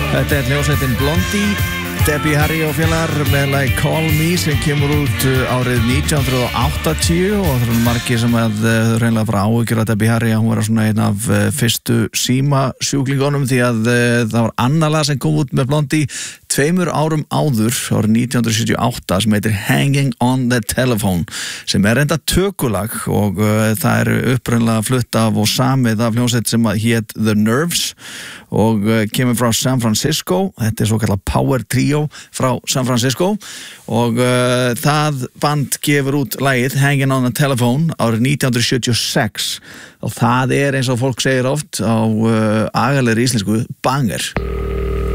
Þetta hljómsveitin Blondie, Debbie Harry og félagar með lagi Call Me sem kemur út árið 1980 og það eru margir sem reynilega bara áhyggjur að Debbie Harry, hún var svona einn af fyrstu símasjúklingunum því að það var annað lag sem kom út með Blondie 2 árum áður, árið 1978 sem heitir Hanging on the Telephone sem enda tökulag og það upprunnilega flutt af og samið af hljómsveit sem hét The Nerves og kemur frá San Francisco, þetta svo kallað Power Trio frá San Francisco og það band gefur út lagið Hanging on the Telephone árið 1976 og það eins og fólk segir oft á agalegri íslensku banger.